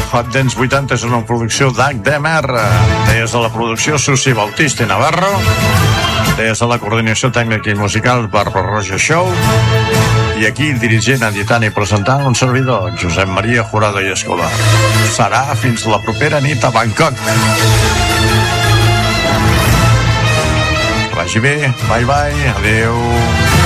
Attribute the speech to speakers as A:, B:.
A: Hot Dance 80 és una producció d'HDMR. Des de la producció Susi Bautista i Navarro, des de la coordinació tècnica i musical per Roger Show, i aquí dirigent, editant i presentant un servidor, Josep Maria Jurado i Escobar. Serà fins la propera nit a Bangkok. Vagi bé, bye bye, adeu.